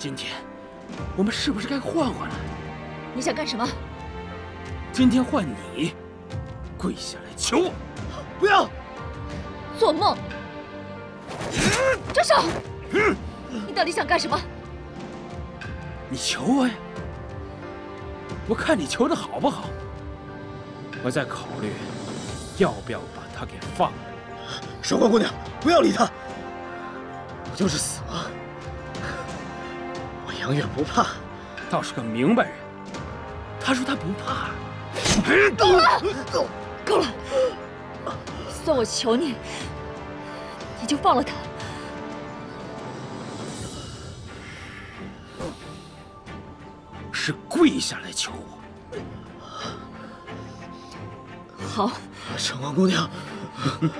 今天我们是不是该换换了？ 你想干什么？ 今天换你跪下来求我！ 不要！ 做梦！住手！你到底想干什么？ 你求我呀！我看你求的好不好？我再考虑要不要把他给放了。 韶光姑娘，不要理他。我就是死了，我永远不怕。 倒是个明白人。他说他不怕。 够了！够了！算我求你，你就放了他。 是跪下来求我。 好， 韶光姑娘，